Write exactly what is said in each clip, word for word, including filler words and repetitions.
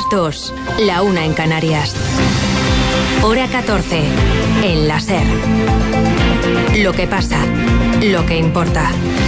las dos, la una en Canarias. Hora catorce, en la SER. Lo que pasa, lo que importa.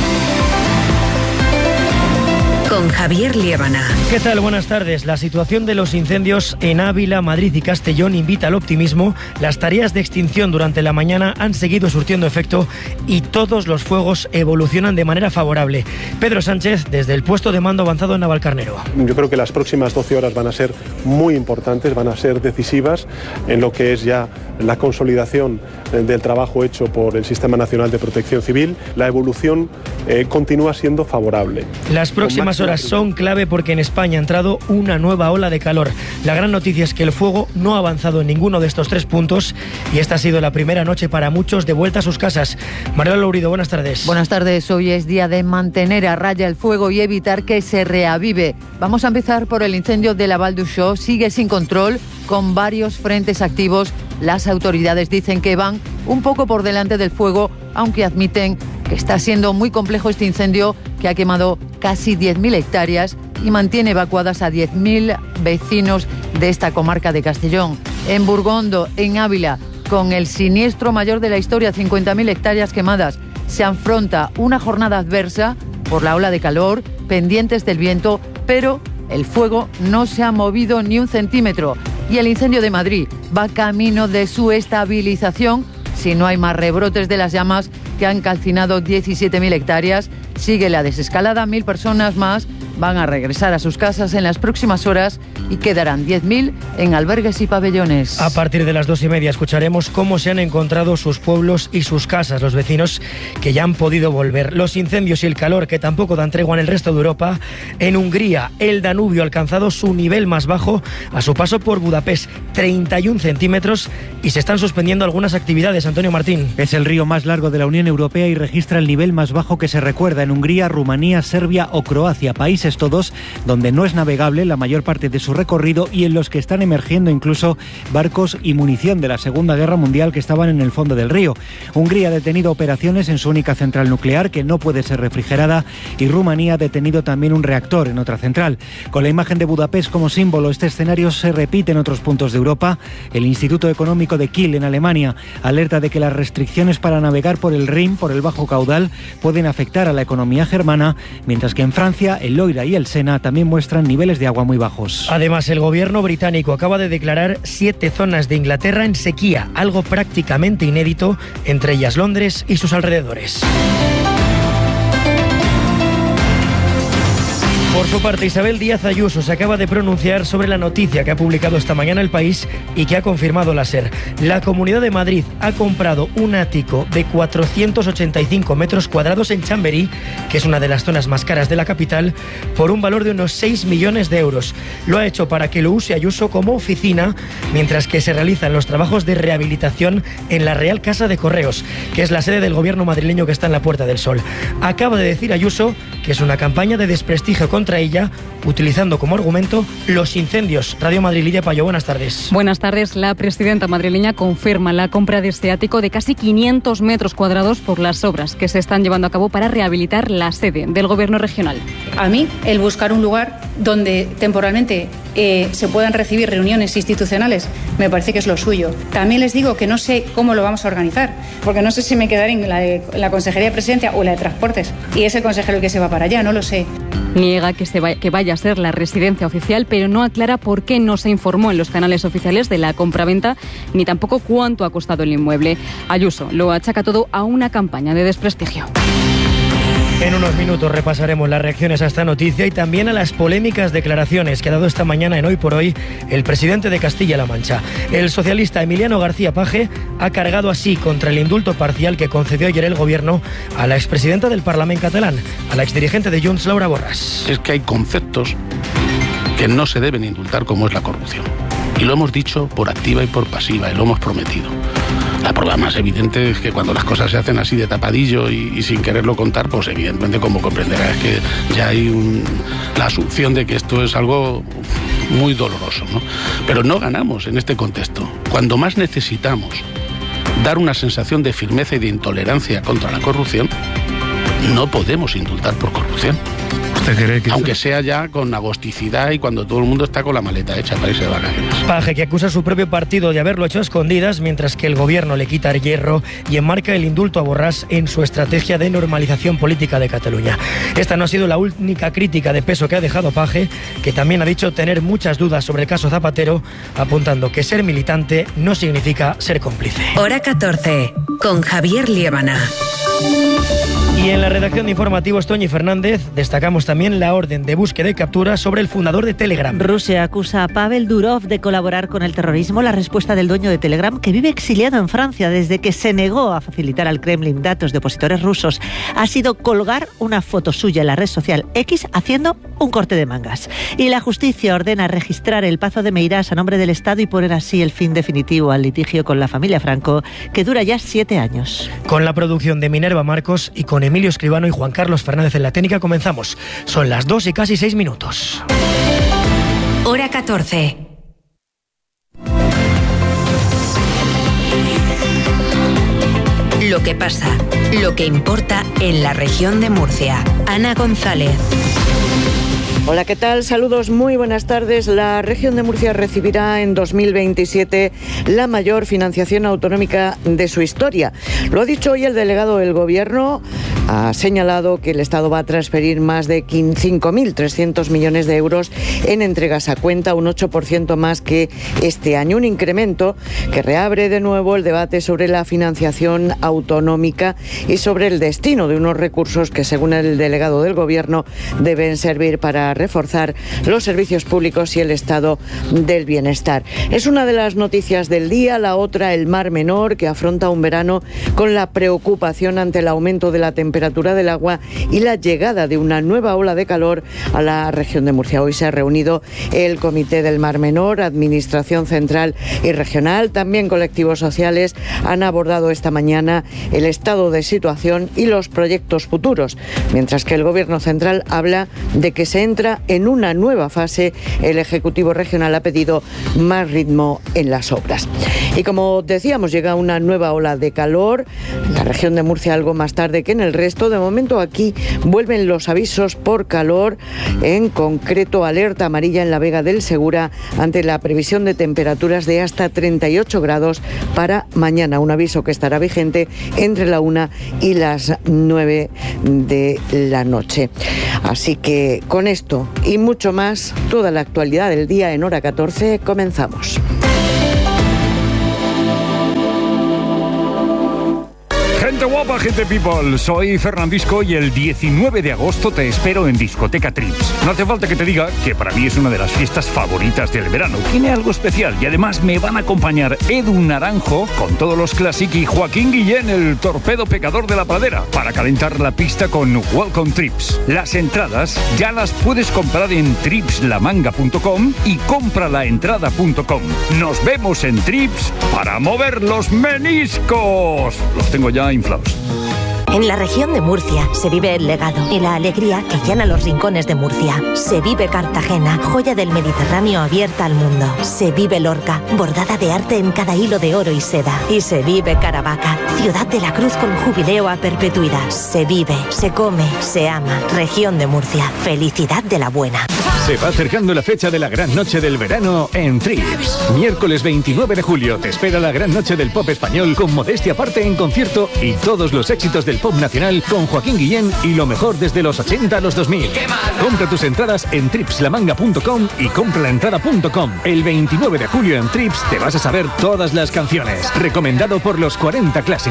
Con Javier Liébana. ¿Qué tal? Buenas tardes. La situación de los incendios en Ávila, Madrid y Castellón invita al optimismo. Las tareas de extinción durante la mañana han seguido surtiendo efecto y todos los fuegos evolucionan de manera favorable. Pedro Sánchez, desde el puesto de mando avanzado en Navalcarnero. Yo creo que las próximas doce horas van a ser muy importantes, van a ser decisivas en lo que es ya la consolidación del trabajo hecho por el Sistema Nacional de Protección Civil. La evolución eh, continúa siendo favorable. Las próximas horas son clave porque en España ha entrado una nueva ola de calor. La gran noticia es que el fuego no ha avanzado en ninguno de estos tres puntos y esta ha sido la primera noche para muchos de vuelta a sus casas. Manuel Lourido, buenas tardes. Buenas tardes. Hoy es día de mantener a raya el fuego y evitar que se reavive. Vamos a empezar por el incendio de la Val d'Uixó. Sigue sin control, con varios frentes activos. Las autoridades dicen que van un poco por delante del fuego, aunque admiten que está siendo muy complejo este incendio que ha quemado casi diez mil hectáreas y mantiene evacuadas a diez mil vecinos de esta comarca de Castellón. En Burgondo, en Ávila, con el siniestro mayor de la historia, cincuenta mil hectáreas quemadas, se afronta una jornada adversa por la ola de calor, pendientes del viento, pero el fuego no se ha movido ni un centímetro. Y el incendio de Madrid va camino de su estabilización si no hay más rebrotes de las llamas que han calcinado diecisiete mil hectáreas. Sigue la desescalada, mil personas más van a regresar a sus casas en las próximas horas y quedarán diez mil en albergues y pabellones. A partir de las dos y media escucharemos cómo se han encontrado sus pueblos y sus casas, los vecinos que ya han podido volver. Los incendios y el calor que tampoco dan tregua en el resto de Europa. En Hungría, el Danubio ha alcanzado su nivel más bajo a su paso por Budapest, treinta y un centímetros, y se están suspendiendo algunas actividades. Antonio Martín. Es el río más largo de la Unión Europea y registra el nivel más bajo que se recuerda en Hungría, Rumanía, Serbia o Croacia, países todos donde no es navegable la mayor parte de su recorrido y en los que están emergiendo incluso barcos y munición de la Segunda Guerra Mundial que estaban en el fondo del río. Hungría ha detenido operaciones en su única central nuclear que no puede ser refrigerada y Rumanía ha detenido también un reactor en otra central. Con la imagen de Budapest como símbolo, este escenario se repite en otros puntos de Europa. El Instituto Económico de Kiel en Alemania alerta de que las restricciones para navegar por el Rin, por el bajo caudal, pueden afectar a la economía germana, mientras que en Francia el Loira y el Sena también muestran niveles de agua muy bajos. Además, el gobierno británico acaba de declarar siete zonas de Inglaterra en sequía, algo prácticamente inédito, entre ellas Londres y sus alrededores. Por su parte, Isabel Díaz Ayuso se acaba de pronunciar sobre la noticia que ha publicado esta mañana El País y que ha confirmado la SER. La Comunidad de Madrid ha comprado un ático de cuatrocientos ochenta y cinco metros cuadrados en Chamberí, que es una de las zonas más caras de la capital, por un valor de unos seis millones de euros. Lo ha hecho para que lo use Ayuso como oficina, mientras que se realizan los trabajos de rehabilitación en la Real Casa de Correos, que es la sede del gobierno madrileño que está en la Puerta del Sol. Acaba de decir Ayuso que es una campaña de desprestigio contra contra ella, utilizando como argumento los incendios. Radio Madrid, Lidia Payo, buenas tardes. Buenas tardes. La presidenta madrileña confirma la compra de este ático de casi quinientos metros cuadrados por las obras que se están llevando a cabo para rehabilitar la sede del gobierno regional. A mí, el buscar un lugar donde temporalmente eh, se puedan recibir reuniones institucionales, me parece que es lo suyo. También les digo que no sé cómo lo vamos a organizar, porque no sé si me quedaré en la, de, la Consejería de Presidencia o la de Transportes, y es el consejero el que se va para allá, no lo sé. Niega que, se vaya, que vaya a ser la residencia oficial, pero no aclara por qué no se informó en los canales oficiales de la compraventa, ni tampoco cuánto ha costado el inmueble. Ayuso lo achaca todo a una campaña de desprestigio. En unos minutos repasaremos las reacciones a esta noticia y también a las polémicas declaraciones que ha dado esta mañana en Hoy por Hoy el presidente de Castilla-La Mancha. El socialista Emiliano García Paje ha cargado así contra el indulto parcial que concedió ayer el gobierno a la expresidenta del Parlamento catalán, a la exdirigente de Junts, Laura Borràs. Es que hay conceptos que no se deben indultar, como es la corrupción. Y lo hemos dicho por activa y por pasiva, y lo hemos prometido. La prueba más evidente es que cuando las cosas se hacen así de tapadillo y, y sin quererlo contar, pues evidentemente, como comprenderás, es que ya hay un, la asunción de que esto es algo muy doloroso, ¿no? Pero no ganamos en este contexto. Cuando más necesitamos dar una sensación de firmeza y de intolerancia contra la corrupción, no podemos indultar por corrupción. Que... Aunque sea ya con agosticidad y cuando todo el mundo está con la maleta hecha para irse de vacaciones. Paje, que acusa a su propio partido de haberlo hecho a escondidas, mientras que el gobierno le quita el hierro y enmarca el indulto a Borràs en su estrategia de normalización política de Cataluña. Esta no ha sido la única crítica de peso que ha dejado Paje, que también ha dicho tener muchas dudas sobre el caso Zapatero, apuntando que ser militante no significa ser cómplice. Hora catorce, con Javier Liébana. Y en la redacción de informativos, Toñi Fernández, destacamos también la orden de búsqueda y captura sobre el fundador de Telegram. Rusia acusa a Pavel Durov de colaborar con el terrorismo. La respuesta del dueño de Telegram, que vive exiliado en Francia desde que se negó a facilitar al Kremlin datos de opositores rusos, ha sido colgar una foto suya en la red social X haciendo un corte de mangas. Y la justicia ordena registrar el Pazo de Meirás a nombre del Estado y poner así el fin definitivo al litigio con la familia Franco, que dura ya siete años. Con la producción de Minerva Marcos y con Emilio Escribano y Juan Carlos Fernández en la técnica comenzamos. Son las dos y casi seis minutos. Hora catorce. Lo que pasa, lo que importa en la región de Murcia. Ana González. Hola, ¿qué tal? Saludos, muy buenas tardes. La región de Murcia recibirá en dos mil veintisiete la mayor financiación autonómica de su historia. Lo ha dicho hoy el delegado del Gobierno. Ha señalado que el Estado va a transferir más de cinco mil trescientos millones de euros en entregas a cuenta, un ocho por ciento más que este año. Un incremento que reabre de nuevo el debate sobre la financiación autonómica y sobre el destino de unos recursos que, según el delegado del Gobierno, deben servir para reforzar los servicios públicos y el estado del bienestar. Es una de las noticias del día. La otra, el Mar Menor, que afronta un verano con la preocupación ante el aumento de la temperatura del agua y la llegada de una nueva ola de calor a la región de Murcia. Hoy se ha reunido el Comité del Mar Menor, Administración Central y Regional, también colectivos sociales han abordado esta mañana el estado de situación y los proyectos futuros, mientras que el Gobierno Central habla de que se entra en una nueva fase. El Ejecutivo Regional ha pedido más ritmo en las obras. Y como decíamos, llega una nueva ola de calor. La región de Murcia algo más tarde que en el resto. De momento aquí vuelven los avisos por calor, en concreto alerta amarilla en la Vega del Segura ante la previsión de temperaturas de hasta treinta y ocho grados para mañana. Un aviso que estará vigente entre la una y las nueve de la noche. Así que con esto y mucho más, toda la actualidad del día en Hora catorce, comenzamos. Gente guapa, gente people, soy Fernandisco y el diecinueve de agosto te espero en Discoteca Trips. No hace falta que te diga que para mí es una de las fiestas favoritas del verano. Tiene algo especial y además me van a acompañar Edu Naranjo con todos los Classic y Joaquín Guillén, el torpedo pecador de la pradera, para calentar la pista con Welcome Trips. Las entradas ya las puedes comprar en trips la manga punto com y compralaentrada punto com. Nos vemos en Trips para mover los meniscos. Los tengo ya inflados. En la región de Murcia se vive el legado y la alegría que llena los rincones de Murcia. Se vive Cartagena, joya del Mediterráneo abierta al mundo. Se vive Lorca, bordada de arte en cada hilo de oro y seda. Y se vive Caravaca, ciudad de la cruz con jubileo a perpetuidad. Se vive, se come, se ama. Región de Murcia, felicidad de la buena. Se va acercando la fecha de la gran noche del verano en Trips. Miércoles veintinueve de julio te espera la gran noche del pop español con Modestia Aparte en concierto y todos los éxitos del pop nacional con Joaquín Guillén y lo mejor desde los ochenta a los dos mil. Compra tus entradas en trips la manga punto com y compralaentrada punto com. El veintinueve de julio en Trips te vas a saber todas las canciones. Recomendado por los cuarenta Classic.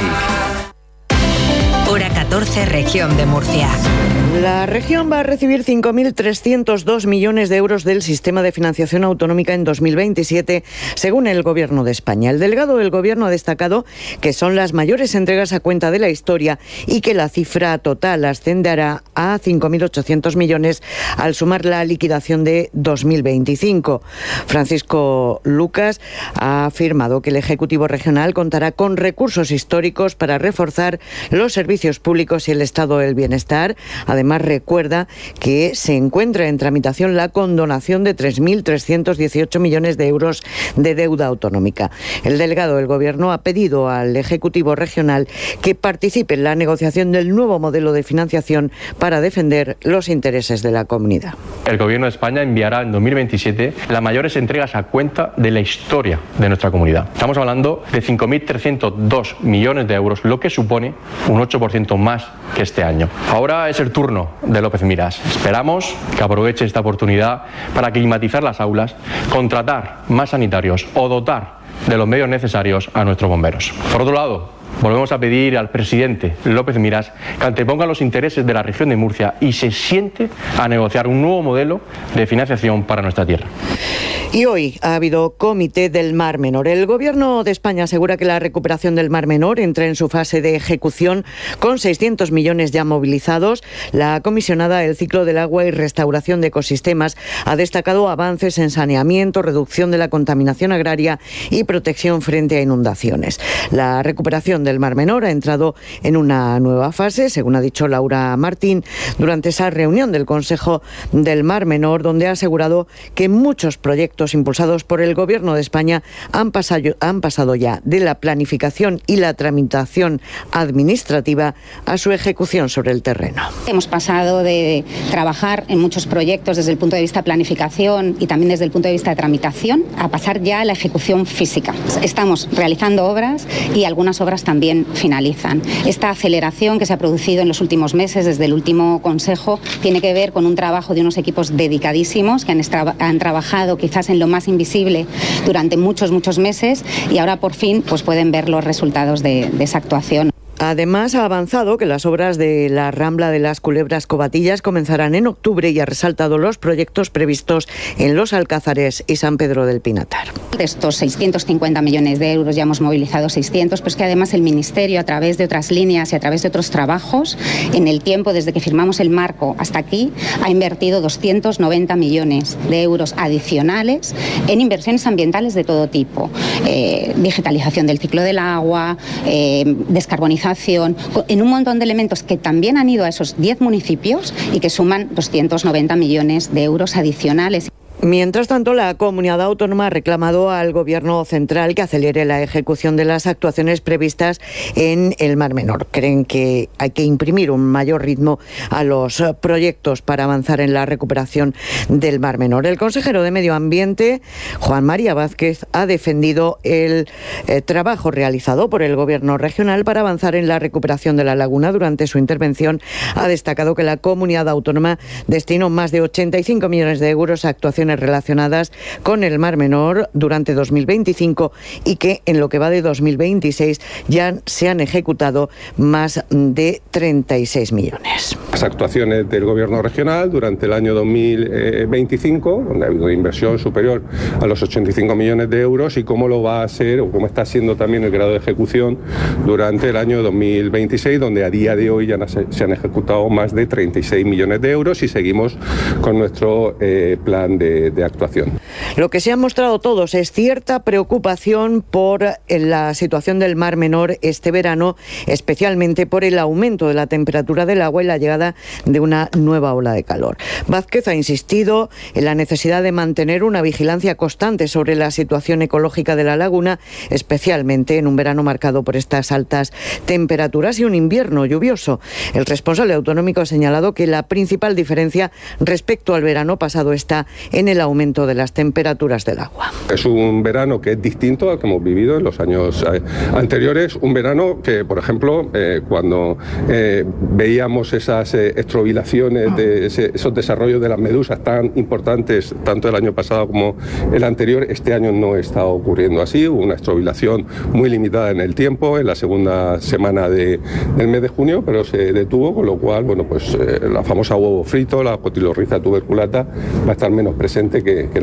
Hora catorce, región de Murcia. La región va a recibir cinco mil trescientos dos millones de euros del sistema de financiación autonómica en dos mil veintisiete, según el Gobierno de España. El delegado del Gobierno ha destacado que son las mayores entregas a cuenta de la historia y que la cifra total ascenderá a cinco mil ochocientos millones al sumar la liquidación de dos mil veinticinco. Francisco Lucas ha afirmado que el Ejecutivo Regional contará con recursos históricos para reforzar los servicios servicios públicos y el estado del bienestar. Además, recuerda que se encuentra en tramitación la condonación de tres mil trescientos dieciocho millones de euros de deuda autonómica. El delegado del Gobierno ha pedido al Ejecutivo regional que participe en la negociación del nuevo modelo de financiación para defender los intereses de la comunidad. El Gobierno de España enviará en dos mil veintisiete las mayores entregas a cuenta de la historia de nuestra comunidad. Estamos hablando de cinco mil trescientos dos millones de euros, lo que supone un ocho por ciento más que este año. Ahora es el turno de López Miras. Esperamos que aproveche esta oportunidad para climatizar las aulas, contratar más sanitarios o dotar de los medios necesarios a nuestros bomberos. Por otro lado, volvemos a pedir al presidente López Miras que anteponga los intereses de la región de Murcia y se siente a negociar un nuevo modelo de financiación para nuestra tierra. Y hoy ha habido Comité del Mar Menor. El Gobierno de España asegura que la recuperación del Mar Menor entra en su fase de ejecución con seiscientos millones ya movilizados. La comisionada del ciclo del agua y restauración de ecosistemas ha destacado avances en saneamiento, reducción de la contaminación agraria y protección frente a inundaciones. La recuperación del Mar Menor ha entrado en una nueva fase, según ha dicho Laura Martín, durante esa reunión del Consejo del Mar Menor, donde ha asegurado que muchos proyectos impulsados por el Gobierno de España han pasado, han pasado ya de la planificación y la tramitación administrativa a su ejecución sobre el terreno. Hemos pasado de trabajar en muchos proyectos desde el punto de vista de planificación y también desde el punto de vista de tramitación a pasar ya a la ejecución física. Estamos realizando obras y algunas obras también finalizan. Esta aceleración que se ha producido en los últimos meses desde el último Consejo tiene que ver con un trabajo de unos equipos dedicadísimos que han, han trabajado quizás en lo más invisible durante muchos, muchos meses y ahora por fin pues pueden ver los resultados de, de esa actuación. Además, ha avanzado que las obras de la Rambla de las Culebras Covatillas comenzarán en octubre y ha resaltado los proyectos previstos en Los Alcázares y San Pedro del Pinatar. De estos seiscientos cincuenta millones de euros ya hemos movilizado seiscientos, pero es que además el Ministerio, a través de otras líneas y a través de otros trabajos, en el tiempo desde que firmamos el marco hasta aquí, ha invertido doscientos noventa millones de euros adicionales en inversiones ambientales de todo tipo. Eh, digitalización del ciclo del agua, eh, descarbonización, en un montón de elementos que también han ido a esos diez municipios y que suman doscientos noventa millones de euros adicionales. Mientras tanto, la comunidad autónoma ha reclamado al Gobierno central que acelere la ejecución de las actuaciones previstas en el Mar Menor. Creen que hay que imprimir un mayor ritmo a los proyectos para avanzar en la recuperación del Mar Menor. El consejero de Medio Ambiente, Juan María Vázquez, ha defendido el eh, trabajo realizado por el Gobierno regional para avanzar en la recuperación de la laguna. Durante su intervención ha destacado que la comunidad autónoma destinó más de ochenta y cinco millones de euros a actuaciones relacionadas con el Mar Menor durante dos mil veinticinco y que en lo que va de dos mil veintiséis ya se han ejecutado más de treinta y seis millones. Las actuaciones del Gobierno regional durante el año dos mil veinticinco, donde ha habido una inversión superior a los ochenta y cinco millones de euros, y cómo lo va a ser o cómo está siendo también el grado de ejecución durante el año dos mil veintiséis, donde a día de hoy ya se han ejecutado más de treinta y seis millones de euros y seguimos con nuestro eh, plan de De, de actuación. Lo que se han mostrado todos es cierta preocupación por la situación del Mar Menor este verano, especialmente por el aumento de la temperatura del agua y la llegada de una nueva ola de calor. Vázquez ha insistido en la necesidad de mantener una vigilancia constante sobre la situación ecológica de la laguna, especialmente en un verano marcado por estas altas temperaturas y un invierno lluvioso. El responsable autonómico ha señalado que la principal diferencia respecto al verano pasado está en el aumento de las temperaturas del agua. Es un verano que es distinto al que hemos vivido en los años eh, anteriores, un verano que, por ejemplo, eh, cuando eh, veíamos esas eh, estrobilaciones, de ese, esos desarrollos de las medusas tan importantes, tanto el año pasado como el anterior, este año no está ocurriendo así. Hubo una estrobilación muy limitada en el tiempo, en la segunda semana de, del mes de junio, pero se detuvo, con lo cual, bueno, pues eh, la famosa huevo frito, la cotilorriza tuberculata, va a estar menos presente que, que el año pasado.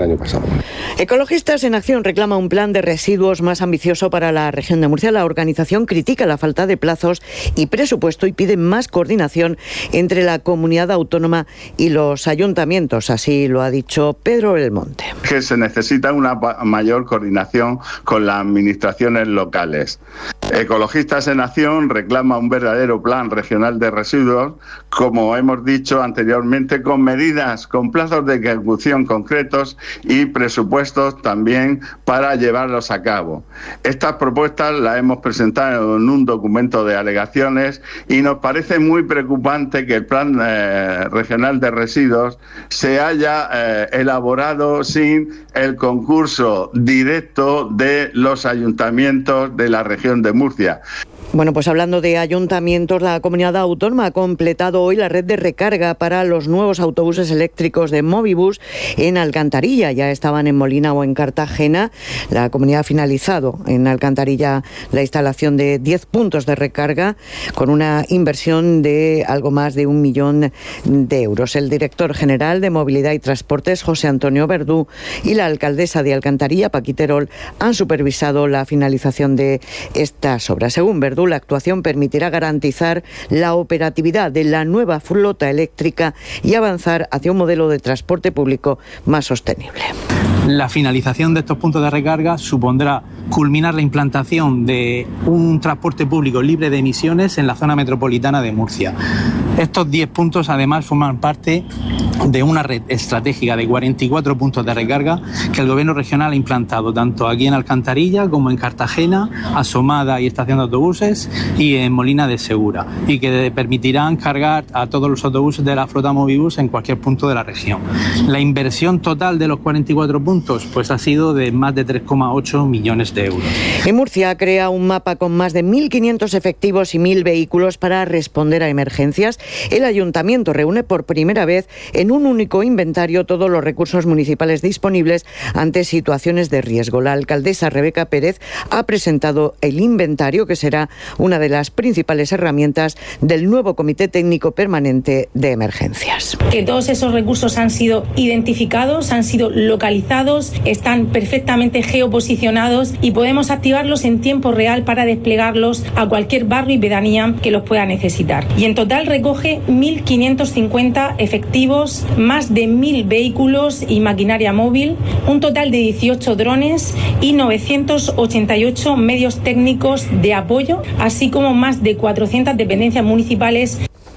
Ecologistas en Acción reclama un plan de residuos más ambicioso para la región de Murcia. La organización critica la falta de plazos y presupuesto y pide más coordinación entre la comunidad autónoma y los ayuntamientos. Así lo ha dicho Pedro Belmonte. Que se necesita una mayor coordinación con las administraciones locales. Ecologistas en Acción reclama un verdadero plan regional de residuos, como hemos dicho anteriormente, con medidas, con plazos de ejecución concretos y presupuestos también para llevarlos a cabo. Estas propuestas las hemos presentado en un documento de alegaciones y nos parece muy preocupante que el plan eh, regional de residuos se haya eh, elaborado sin el concurso directo de los ayuntamientos de la región de Murcia. Bueno, pues hablando de ayuntamientos, la comunidad autónoma ha completado hoy la red de recarga para los nuevos autobuses eléctricos de Movibus en Alcantarilla. Ya estaban en Molina o en Cartagena. La comunidad ha finalizado en Alcantarilla la instalación de diez puntos de recarga con una inversión de algo más de un millón de euros. El director general de Movilidad y Transportes, José Antonio Verdú, y la alcaldesa de Alcantarilla, Paqui Terol, han supervisado la finalización de estas obras. Según Verdú, la actuación permitirá garantizar la operatividad de la nueva flota eléctrica y avanzar hacia un modelo de transporte público más sostenible. La finalización de estos puntos de recarga supondrá culminar la implantación de un transporte público libre de emisiones en la zona metropolitana de Murcia. Estos diez puntos además forman parte de una red estratégica de cuarenta y cuatro puntos de recarga que el Gobierno regional ha implantado tanto aquí en Alcantarilla como en Cartagena, Asomada y Estación de Autobuses, y en Molina de Segura, y que permitirán cargar a todos los autobuses de la flota Movibus en cualquier punto de la región. La inversión total de los cuarenta y cuatro puntos pues ha sido de más de tres coma ocho millones de euros. En Murcia crea un mapa con más de mil quinientos efectivos y mil vehículos para responder a emergencias. El ayuntamiento reúne por primera vez en un único inventario todos los recursos municipales disponibles ante situaciones de riesgo. La alcaldesa Rebeca Pérez ha presentado el inventario, que será una de las principales herramientas del nuevo Comité Técnico Permanente de Emergencias. Que todos esos recursos han sido identificados, han sido localizados, están perfectamente geoposicionados y podemos activarlos en tiempo real para desplegarlos a cualquier barrio y pedanía que los pueda necesitar. Y en total recoge mil quinientos cincuenta efectivos, más de mil vehículos y maquinaria móvil, un total de dieciocho drones y novecientos ochenta y ocho medios técnicos de apoyo, así como más de cuatrocientas dependencias municipales.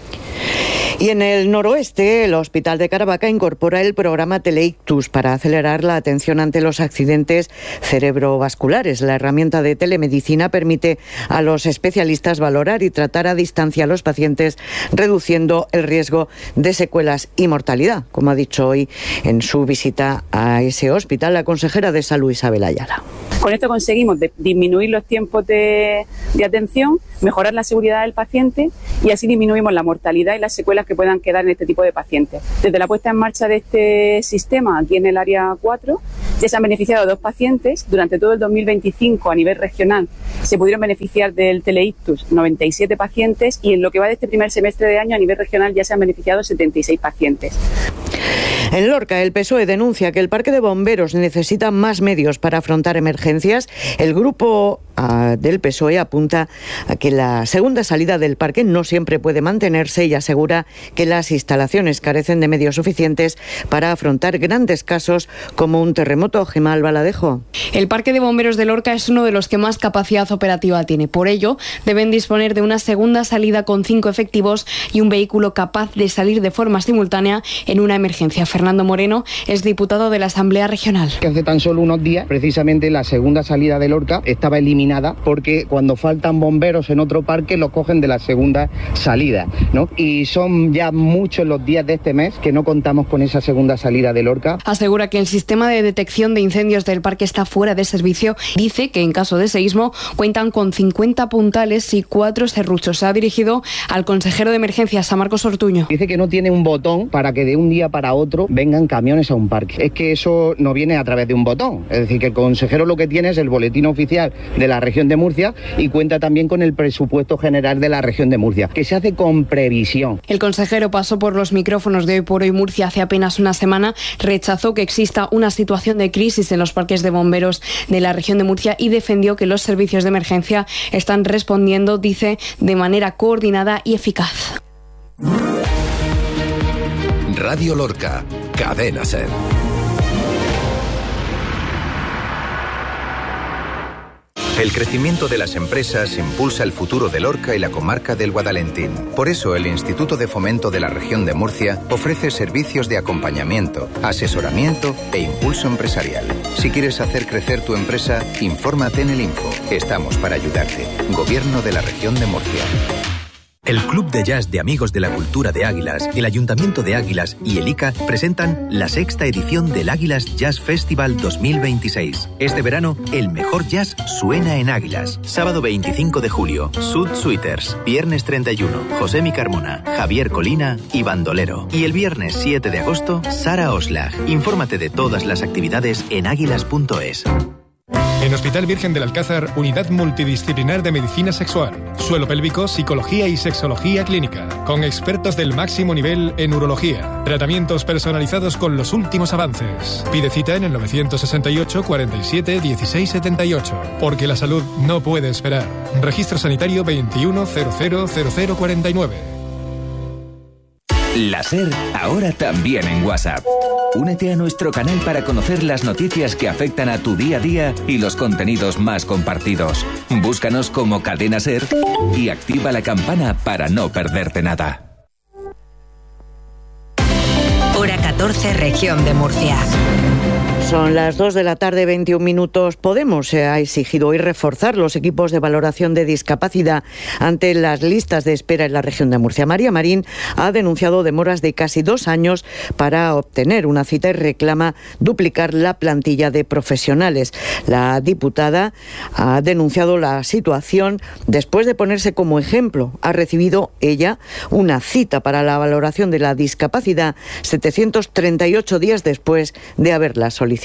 Y en el noroeste, el Hospital de Caravaca incorpora el programa Teleictus para acelerar la atención ante los accidentes cerebrovasculares. La herramienta de telemedicina permite a los especialistas valorar y tratar a distancia a los pacientes, reduciendo el riesgo de secuelas y mortalidad, como ha dicho hoy en su visita a ese hospital la consejera de Salud, Isabel Ayala. Con esto conseguimos de disminuir los tiempos de, de atención, mejorar la seguridad del paciente y así disminuimos la mortalidad y las secuelas que puedan quedar en este tipo de pacientes. Desde la puesta en marcha de este sistema aquí en el área cuatro ya se han beneficiado dos pacientes. Durante todo el dos mil veinticinco a nivel regional se pudieron beneficiar del Teleictus noventa y siete pacientes y en lo que va de este primer semestre de año a nivel regional ya se han beneficiado setenta y seis pacientes. En Lorca, el P S O E denuncia que el Parque de Bomberos necesita más medios para afrontar emergencias. El grupo uh, del P S O E apunta a que la segunda salida del parque no siempre puede mantenerse y asegura que las instalaciones carecen de medios suficientes para afrontar grandes casos como un terremoto. Gemma Albaladejo. El Parque de Bomberos de Lorca es uno de los que más capacidad operativa tiene. Por ello, deben disponer de una segunda salida con cinco efectivos y un vehículo capaz de salir de forma simultánea en una emergencia. Fernando Moreno es diputado de la Asamblea Regional. Que hace tan solo unos días, precisamente la segunda salida de Lorca estaba eliminada porque cuando faltan bomberos en otro parque los cogen de la segunda salida, ¿no? Y son ya muchos los días de este mes que no contamos con esa segunda salida de Lorca. Asegura que el sistema de detección de incendios del parque está fuera de servicio. Dice que en caso de seísmo cuentan con cincuenta puntales y cuatro serruchos. Se ha dirigido al consejero de emergencias, a Marcos Ortuño. Dice que no tiene un botón para que de un día para otro vengan camiones a un parque. Es que eso no viene a través de un botón. Es decir, que el consejero lo que tiene es el boletín oficial de la región de Murcia y cuenta también con el presupuesto general de la región de Murcia, que se hace con previsión. El consejero pasó por los micrófonos de Hoy por Hoy Murcia hace apenas una semana, rechazó que exista una situación de crisis en los parques de bomberos de la región de Murcia y defendió que los servicios de emergencia están respondiendo, dice, de manera coordinada y eficaz. Radio Lorca, Cadena SER. El crecimiento de las empresas impulsa el futuro de Lorca y la comarca del Guadalentín. Por eso, el Instituto de Fomento de la Región de Murcia ofrece servicios de acompañamiento, asesoramiento e impulso empresarial. Si quieres hacer crecer tu empresa, infórmate en el Info. Estamos para ayudarte. Gobierno de la Región de Murcia. El Club de Jazz de Amigos de la Cultura de Águilas, el Ayuntamiento de Águilas y el I C A presentan la sexta edición del Águilas Jazz Festival dos mil veintiséis. Este verano, el mejor jazz suena en Águilas. Sábado veinticinco de julio, Sud Suiters. Viernes treinta y uno, José Carmona, Javier Colina y Bandolero. Y el viernes siete de agosto, Sara Oslag. Infórmate de todas las actividades en águilas punto es. En Hospital Virgen del Alcázar, Unidad Multidisciplinar de Medicina Sexual, Suelo Pélvico, Psicología y Sexología Clínica, con expertos del máximo nivel en urología. Tratamientos personalizados con los últimos avances. Pide cita en el nueve seis ocho, cuarenta y siete, dieciséis setenta y ocho, porque la salud no puede esperar. Registro Sanitario veintiuno cero cero cero cero cuarenta y nueve. La SER, ahora también en WhatsApp. Únete a nuestro canal para conocer las noticias que afectan a tu día a día y los contenidos más compartidos. Búscanos como Cadena SER y activa la campana para no perderte nada. Hora catorce, Región de Murcia. Son las dos de la tarde, veintiún minutos. Podemos se ha exigido hoy reforzar los equipos de valoración de discapacidad ante las listas de espera en la región de Murcia. María Marín ha denunciado demoras de casi dos años para obtener una cita y reclama duplicar la plantilla de profesionales. La diputada ha denunciado la situación después de ponerse como ejemplo. Ha recibido ella una cita para la valoración de la discapacidad setecientos treinta y ocho días después de haberla solicitado.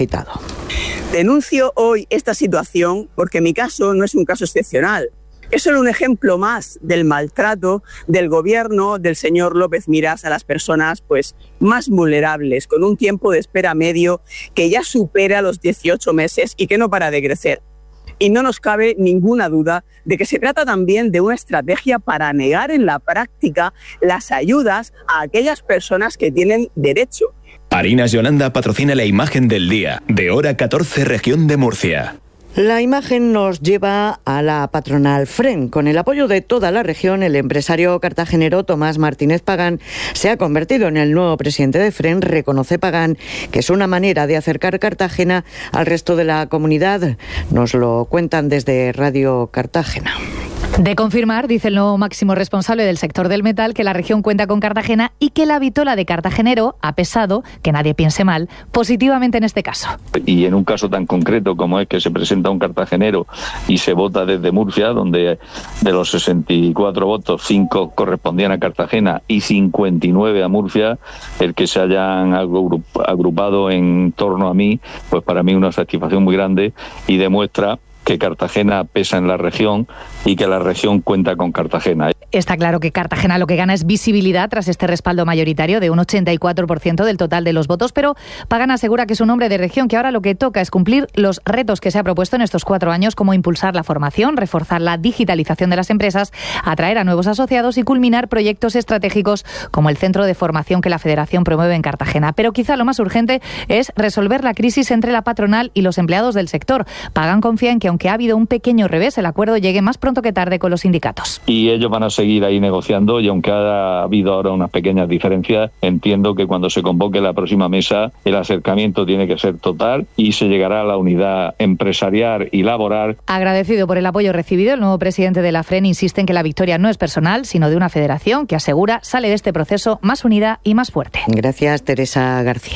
Denuncio hoy esta situación porque mi caso no es un caso excepcional. Es solo un ejemplo más del maltrato del gobierno del señor López Miras a las personas pues, más vulnerables, con un tiempo de espera medio que ya supera los dieciocho meses y que no para de crecer. Y no nos cabe ninguna duda de que se trata también de una estrategia para negar en la práctica las ayudas a aquellas personas que tienen derecho. Harinas Yolanda patrocina la imagen del día de Hora catorce, Región de Murcia. La imagen nos lleva a la patronal Fren. Con el apoyo de toda la región, el empresario cartagenero Tomás Martínez Pagán se ha convertido en el nuevo presidente de Fren. Reconoce Pagán que es una manera de acercar Cartagena al resto de la comunidad. Nos lo cuentan desde Radio Cartagena. De confirmar, dice el nuevo máximo responsable del sector del metal, que la región cuenta con Cartagena y que la vitola de cartagenero ha pesado, que nadie piense mal, positivamente en este caso. Y en un caso tan concreto como es que se presenta un cartagenero y se vota desde Murcia, donde de los sesenta y cuatro votos, cinco correspondían a Cartagena y cincuenta y nueve a Murcia, el que se hayan agrupado en torno a mí, pues para mí una satisfacción muy grande y demuestra que Cartagena pesa en la región y que la región cuenta con Cartagena. Está claro que Cartagena lo que gana es visibilidad tras este respaldo mayoritario de un ochenta y cuatro por ciento del total de los votos, pero Pagán asegura que es un hombre de región que ahora lo que toca es cumplir los retos que se ha propuesto en estos cuatro años, como impulsar la formación, reforzar la digitalización de las empresas, atraer a nuevos asociados y culminar proyectos estratégicos como el centro de formación que la Federación promueve en Cartagena. Pero quizá lo más urgente es resolver la crisis entre la patronal y los empleados del sector. Pagán confía en que aunque ha habido un pequeño revés, el acuerdo llegue más pronto que tarde con los sindicatos. Y ellos van a seguir ahí negociando y aunque ha habido ahora unas pequeñas diferencias, entiendo que cuando se convoque la próxima mesa el acercamiento tiene que ser total y se llegará a la unidad empresarial y laboral. Agradecido por el apoyo recibido, el nuevo presidente de la Fren insiste en que la victoria no es personal, sino de una federación que asegura sale de este proceso más unida y más fuerte. Gracias, Teresa García.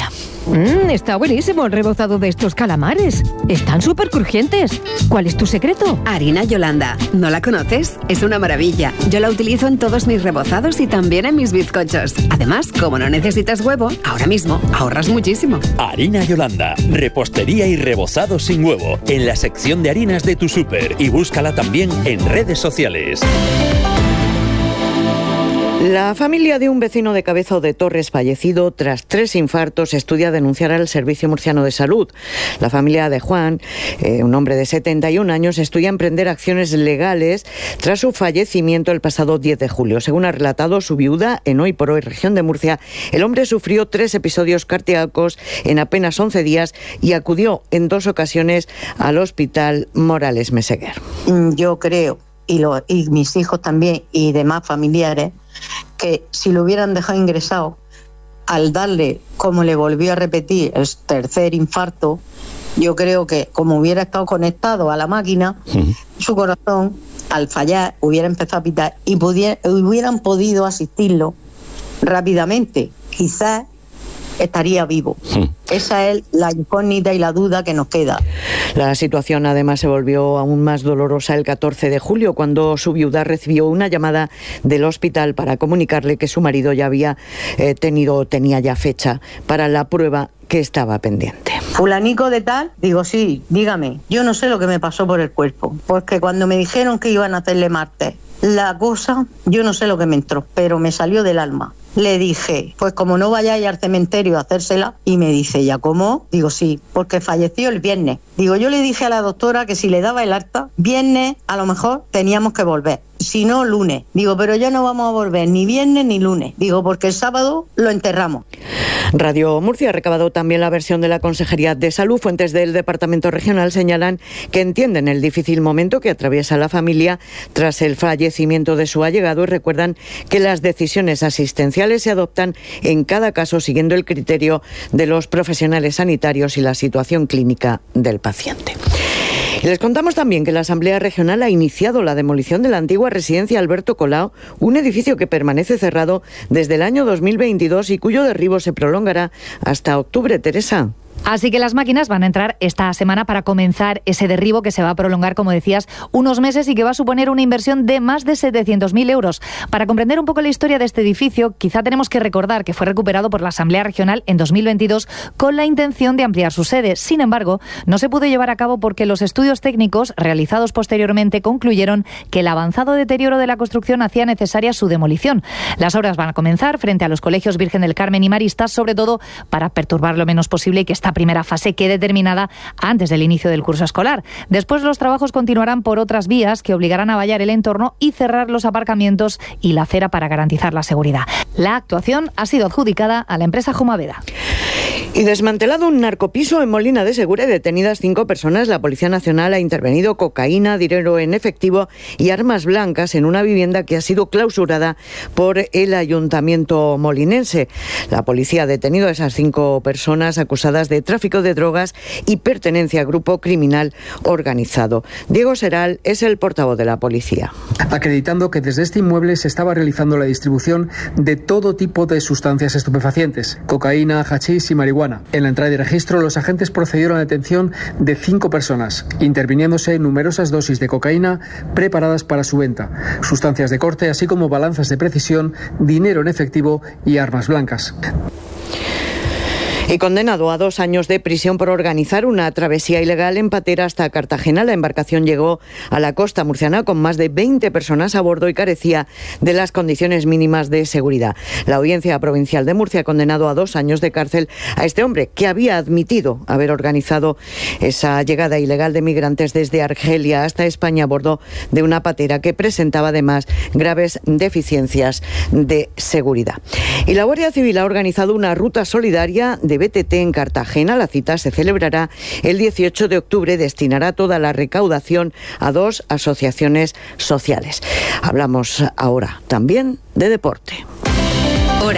Mmm, está buenísimo el rebozado de estos calamares. Están súper crujientes. ¿Cuál es tu secreto? Harina Yolanda. ¿No la conoces? Es una maravilla. Yo la utilizo en todos mis rebozados y también en mis bizcochos. Además, como no necesitas huevo, ahora mismo ahorras muchísimo. Harina Yolanda. Repostería y rebozado sin huevo. En la sección de harinas de tu súper. Y búscala también en redes sociales. La familia de un vecino de Cabezo de Torres fallecido tras tres infartos estudia denunciar al Servicio Murciano de Salud. La familia de Juan, eh, un hombre de setenta y un años, estudia emprender acciones legales tras su fallecimiento el pasado diez de julio. Según ha relatado su viuda en Hoy por Hoy Región de Murcia, el hombre sufrió tres episodios cardíacos en apenas once días y acudió en dos ocasiones al Hospital Morales Meseguer. Yo creo, y, lo, y mis hijos también, y demás familiares, que si lo hubieran dejado ingresado, al darle, como le volvió a repetir, el tercer infarto, yo creo que como hubiera estado conectado a la máquina, sí, su corazón, al fallar, hubiera empezado a pitar y pudiera, hubieran podido asistirlo rápidamente. Quizás estaría vivo. Sí. Esa es la incógnita y la duda que nos queda. La situación además se volvió aún más dolorosa el catorce de julio, cuando su viuda recibió una llamada del hospital para comunicarle que su marido ya había eh, tenido, tenía ya fecha para la prueba que estaba pendiente. Fulanico de tal, digo sí, dígame, yo no sé lo que me pasó por el cuerpo, porque cuando me dijeron que iban a hacerle martes, la cosa, yo no sé lo que me entró, pero me salió del alma. Le dije, pues como no vayáis al cementerio a hacérsela, y me dice, ¿ya cómo? Digo, sí, porque falleció el viernes. Digo, yo le dije a la doctora que si le daba el alta, viernes a lo mejor teníamos que volver, si no lunes. Digo, pero ya no vamos a volver ni viernes ni lunes. Digo, porque el sábado lo enterramos. Radio Murcia ha recabado también la versión de la Consejería de Salud. Fuentes del Departamento Regional señalan que entienden el difícil momento que atraviesa la familia tras el fallecimiento de su allegado y recuerdan que las decisiones asistenciales se adoptan en cada caso siguiendo el criterio de los profesionales sanitarios y la situación clínica del paciente. Y les contamos también que la Asamblea Regional ha iniciado la demolición de la antigua residencia Alberto Colau, un edificio que permanece cerrado desde el año dos mil veintidós y cuyo derribo se prolongará hasta octubre. Teresa. Así que las máquinas van a entrar esta semana para comenzar ese derribo que se va a prolongar, como decías, unos meses y que va a suponer una inversión de más de setecientos mil euros. Para comprender un poco la historia de este edificio, quizá tenemos que recordar que fue recuperado por la Asamblea Regional en dos mil veintidós con la intención de ampliar su sede. Sin embargo, no se pudo llevar a cabo porque los estudios técnicos realizados posteriormente concluyeron que el avanzado deterioro de la construcción hacía necesaria su demolición. Las obras van a comenzar frente a los colegios Virgen del Carmen y Maristas, sobre todo para perturbar lo menos posible y que esta primera fase quede terminada antes del inicio del curso escolar. Después los trabajos continuarán por otras vías que obligarán a vallar el entorno y cerrar los aparcamientos y la acera para garantizar la seguridad. La actuación ha sido adjudicada a la empresa Jumaveda. Y desmantelado un narcopiso en Molina de Segura y detenidas cinco personas, la Policía Nacional ha intervenido cocaína, dinero en efectivo y armas blancas en una vivienda que ha sido clausurada por el Ayuntamiento molinense. La policía ha detenido a esas cinco personas acusadas de tráfico de drogas y pertenencia a grupo criminal organizado. Diego Seral es el portavoz de la policía. Acreditando que desde este inmueble se estaba realizando la distribución de todo tipo de sustancias estupefacientes, cocaína, hachís y marihuana. En la entrada de registro, los agentes procedieron a la detención de cinco personas, interviniéndose numerosas dosis de cocaína preparadas para su venta, sustancias de corte, así como balanzas de precisión, dinero en efectivo y armas blancas. Y condenado a dos años de prisión por organizar una travesía ilegal en patera hasta Cartagena. La embarcación llegó a la costa murciana con más de veinte personas a bordo y carecía de las condiciones mínimas de seguridad. La Audiencia Provincial de Murcia ha condenado a dos años de cárcel a este hombre, que había admitido haber organizado esa llegada ilegal de migrantes desde Argelia hasta España a bordo de una patera que presentaba además graves deficiencias de seguridad. Y la Guardia Civil ha organizado una ruta solidaria de B T T en Cartagena. La cita se celebrará el dieciocho de octubre. Destinará toda la recaudación a dos asociaciones sociales. Hablamos ahora también de deporte. Hora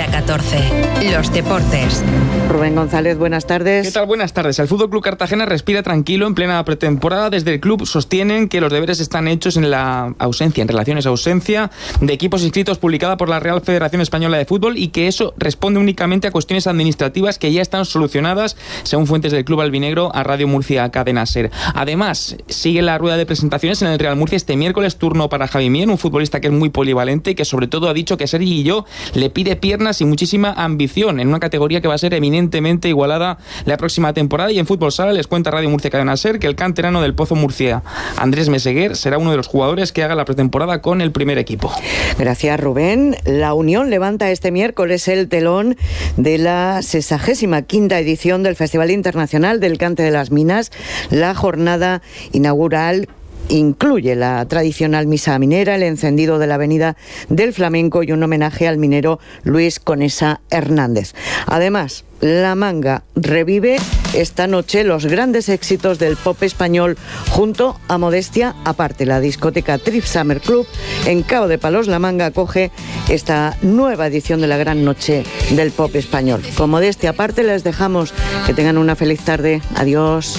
Hora catorce. Los deportes. Rubén González, buenas tardes. ¿Qué tal? Buenas tardes. El Fútbol Club Cartagena respira tranquilo en plena pretemporada. Desde el club sostienen que los deberes están hechos en la ausencia, en relaciones a ausencia de equipos inscritos publicada por la Real Federación Española de Fútbol, y que eso responde únicamente a cuestiones administrativas que ya están solucionadas, según fuentes del club albinegro a Radio Murcia Cadena Ser. Además, sigue la rueda de presentaciones en el Real Murcia este miércoles, turno para Javi Mier, un futbolista que es muy polivalente y que sobre todo ha dicho que Sergi Guilló le pide piernas y muchísima ambición en una categoría que va a ser eminentemente igualada la próxima temporada. Y en fútbol sala les cuenta Radio Murcia Cadena Ser que el canterano del Pozo Murcia, Andrés Meseguer, será uno de los jugadores que haga la pretemporada con el primer equipo. Gracias, Rubén. La Unión levanta este miércoles el telón de la sesagésima quinta edición del Festival Internacional del Cante de las Minas. La jornada inaugural incluye la tradicional misa minera, el encendido de la Avenida del Flamenco y un homenaje al minero Luis Conesa Hernández. Además, La Manga revive esta noche los grandes éxitos del pop español junto a Modestia Aparte. La discoteca Trip Summer Club en Cabo de Palos, La Manga, acoge esta nueva edición de la gran noche del pop español. Con Modestia Aparte les dejamos. Que tengan una feliz tarde. Adiós.